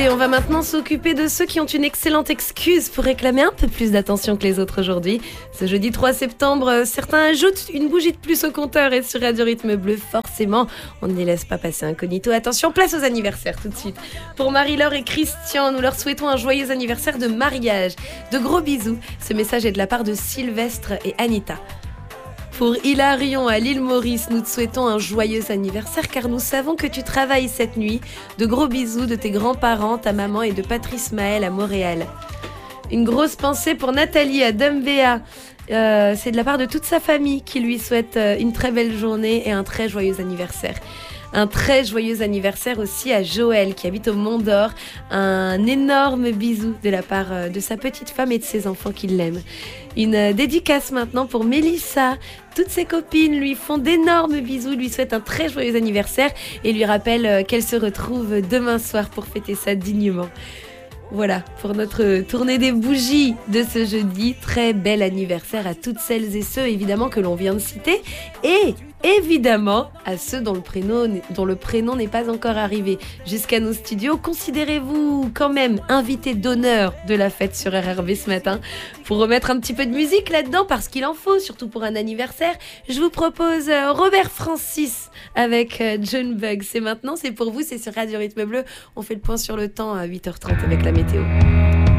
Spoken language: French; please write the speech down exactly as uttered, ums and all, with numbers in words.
Et on va maintenant s'occuper de ceux qui ont une excellente excuse pour réclamer un peu plus d'attention que les autres aujourd'hui. Ce jeudi trois septembre, certains ajoutent une bougie de plus au compteur et sur Radio Rythme Bleu, forcément, on ne les laisse pas passer incognito. Attention, place aux anniversaires tout de suite. Pour Marie-Laure et Christian, nous leur souhaitons un joyeux anniversaire de mariage. De gros bisous. Ce message est de la part de Sylvestre et Anita. Pour Hilarion à l'île Maurice, nous te souhaitons un joyeux anniversaire car nous savons que tu travailles cette nuit. De gros bisous de tes grands-parents, ta maman et de Patrice Maël à Montréal. Une grosse pensée pour Nathalie à Dumbéa. Euh, c'est de la part de toute sa famille qui lui souhaite une très belle journée et un très joyeux anniversaire. Un très joyeux anniversaire aussi à Joël qui habite au Mont d'Or. Un énorme bisou de la part de sa petite femme et de ses enfants qui l'aiment. Une dédicace maintenant pour Mélissa. Toutes ses copines lui font d'énormes bisous, lui souhaitent un très joyeux anniversaire et lui rappellent qu'elle se retrouve demain soir pour fêter ça dignement. Voilà, pour notre tournée des bougies de ce jeudi. Très bel anniversaire à toutes celles et ceux, évidemment, que l'on vient de citer. Et évidemment, à ceux dont le prénom, dont le prénom n'est pas encore arrivé jusqu'à nos studios. Considérez-vous quand même invité d'honneur de la fête sur R R B ce matin. Pour remettre un petit peu de musique là-dedans, parce qu'il en faut, surtout pour un anniversaire, je vous propose Robert Francis avec John Bug. C'est maintenant, c'est pour vous, c'est sur Radio Rythme Bleu. On fait le point sur le temps à huit heures trente avec la météo.